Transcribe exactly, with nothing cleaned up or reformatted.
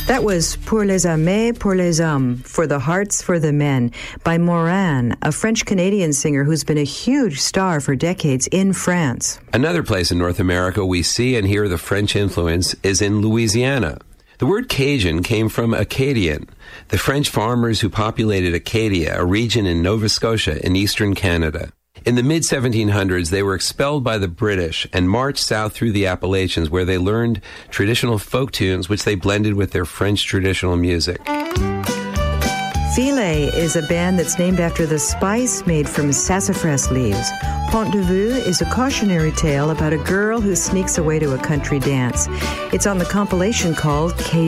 That was Pour les Amés, pour les Hommes, For the Hearts, for the Men, by Moran, a French-Canadian singer who's been a huge star for decades in France. Another place in North America we see and hear the French influence is in Louisiana. The word Cajun came from Acadian, the French farmers who populated Acadia, a region in Nova Scotia in eastern Canada. In the mid seventeen hundreds, they were expelled by the British and marched south through the Appalachians, where they learned traditional folk tunes, which they blended with their French traditional music. Filet is a band that's named after the spice made from sassafras leaves. Pont de Vue is a cautionary tale about a girl who sneaks away to a country dance. It's on the compilation called Cajun